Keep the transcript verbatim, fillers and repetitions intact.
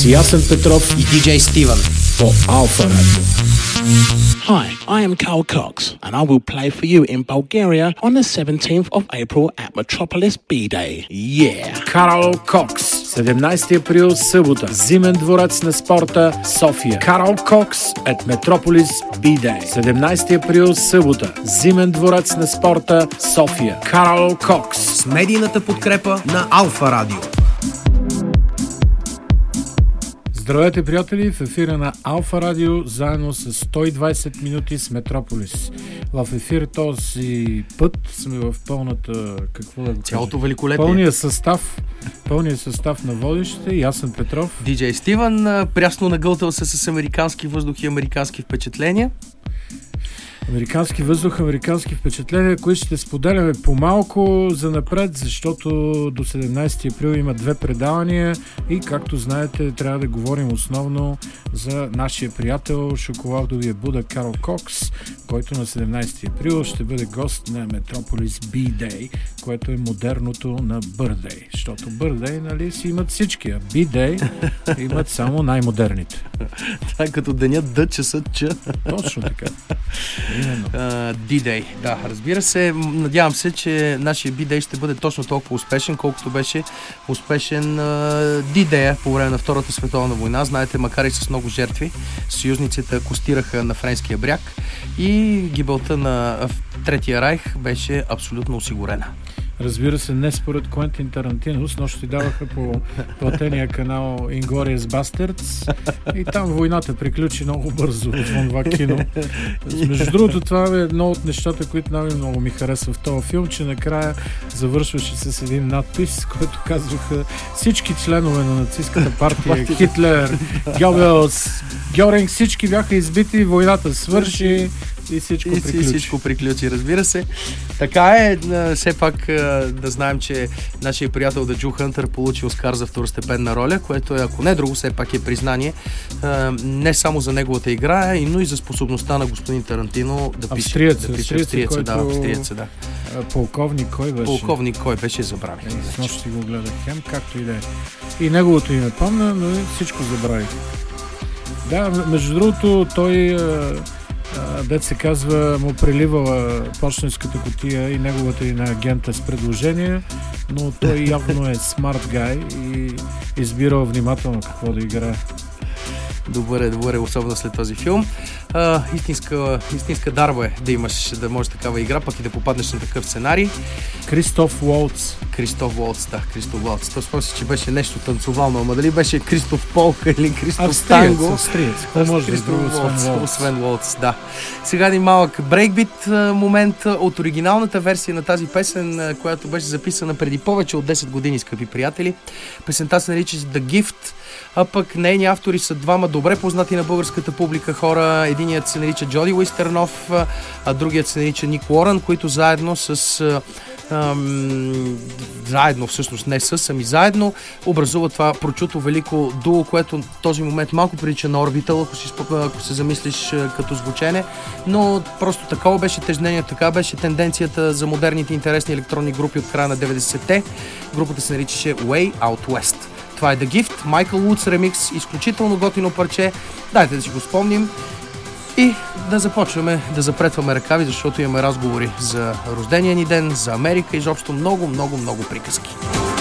Ясен Петров и диджей Стивън по Alpha Radio. Hi, I am Carl Cox, and I will play for you in Bulgaria on the seventeenth of April at Metropolis B-Day. Yeah! Карл Кокс, седемнайсети април, събота, Зимен дворец на спорта, София. Карл Кокс at Metropolis B-Day. седемнайсети април, събота, Зимен дворец на спорта, София. Карл Кокс. с медийната подкрепа на Alpha Radio. Здравейте, приятели! В ефира на Alpha Radio, заедно с сто и двайсет минути с Метрополис. В ефир този път сме в пълната... Какво да го кажа? Цялото великолепие. Пълния състав, пълния състав на водещите. Ясен Петров. диджей Стивън, прясно нагълтал се с американски въздух и американски впечатления. Американски въздух, американски впечатления, които ще споделяме по-малко за напред, защото до седемнайсети април има две предавания и, както знаете, трябва да говорим основно за нашия приятел, шоколадовия Буда Карл Кокс, който на седемнайсети април ще бъде гост на Metropolis B-Day, което е модерното на Birthday, защото Birthday, нали, си имат всички, а B-Day имат само най-модерните. Това е като денят Д, часът Ч. Точно така. Uh, D-Day, да, разбира се. Надявам се, че нашия B-Day ще бъде точно толкова успешен, колкото беше успешен uh, D-Day по време на Втората световна война. Знаете, макар и с много жертви, съюзниците акостираха на френския бряг и гибелта на Третия райх беше абсолютно осигурена. Разбира се, не според Куентин Тарантино. С нощ ти даваха по платения канал Inglourious Basterds и там войната приключи много бързо в това кино. Между другото, това е едно от нещата, които най-много ми харесва в този филм, че накрая завършваше с един надпис, който казваха всички членове на нацистската партия, Хитлер, Гьобелс, Гьоринг, всички бяха избити, войната свърши и всичко и, приключи. И всичко приключи, разбира се. Така е, все пак да знаем, че нашия приятел Даджу Хънтър получи Оскар за второстепенна роля, което е, ако не друго, все пак е признание не само за неговата игра, но и за способността на господин Тарантино да пише. Австриец, да пише австриец, австриец, който... да, австриец, да. Полковник кой беше? Полковник кой беше, забравих. Е, с нощ си го гледах хем, както и да е. И неговото име помня, но всичко забравих. Да, между другото, той... дет се казва, му преливала почтенската кутия и неговата и на агента с предложение, но той явно е смарт гай и избирал внимателно какво да играе. Добър е, добър е, особено след този филм. А, истинска, истинска дарба е да имаш, да можеш такава игра, пък и да попаднеш на такъв сценарий. Кристоф Уолтс. Кристоф Уолтс, да, Кристоф Уолтс. То спомня, че беше нещо танцовално, ама дали беше Кристоф Полка или Кристоф Австриец, Танго? Австриец, какво може да друго, освен Уолтс. Освен Уолтс, да. Сега един малък брейкбит момент от оригиналната версия на тази песен, която беше записана преди повече от десет години, скъпи приятели. Песента се нарича The Gift, а пък нейни автори са двама добре познати на българската публика хора. Единият се нарича Джоди Уистернов, а другият се нарича Ник Уорън, които заедно с... Ам, заедно, всъщност не с, ами заедно образува това прочуто велико дуо, което в този момент малко прилича на Orbital, ако, си, ако се замислиш като звучене, но просто такова беше тежнението, така беше тенденцията за модерните интересни електронни групи от края на деветдесетте. Групата се наричаше Way Out West. Това е The Gift, Michael Woods ремикс, изключително готино парче. Дайте да си го спомним и да започваме да запретваме ръкави, защото имаме разговори за рождения ни ден, за Америка и изобщо много, много, много приказки.